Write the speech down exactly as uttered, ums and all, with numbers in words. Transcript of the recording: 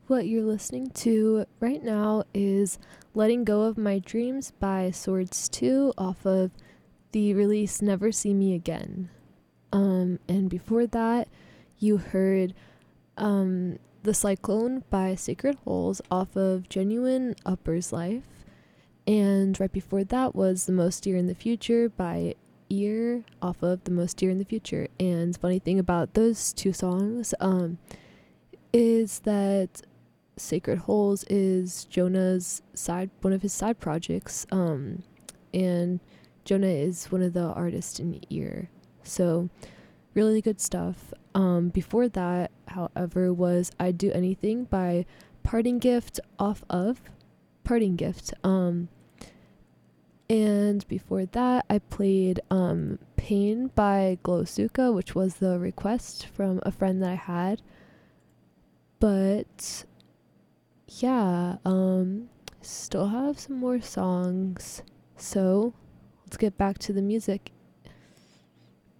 What you're listening to right now is Letting Go of My Dreams by Swords two off of the release Never See Me Again. Um, and before that, you heard um, The Cyclone by Sacred Holes off of Genuine Upper's Life. And right before that was The Most Dear in the Future by Ear off of The Most Dear in the Future. And funny thing about those two songs um, is that Sacred Holes is Jonah's side, one of his side projects, um, and Jonah is one of the artists in Ear. So, really good stuff. Um, before that, however, was I'd Do Anything by Parting Gift off of Parting Gift. Um, and before that, I played um, Pain by Glowsuka, which was the request from a friend that I had. But yeah, um, still have some more songs. So let's get back to the music